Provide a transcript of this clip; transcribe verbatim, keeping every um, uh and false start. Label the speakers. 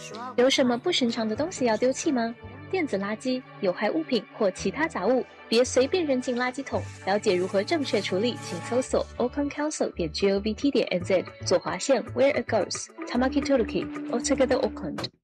Speaker 1: 有什么不寻常的东西要丢弃吗？电子垃圾、有害物品或其他杂物，别随便扔进垃圾桶。了解如何正确处理，请搜索 auckland council 点 govt 点 nz 左划线 Where it goes Tamaki Turuki Altogether Auckland。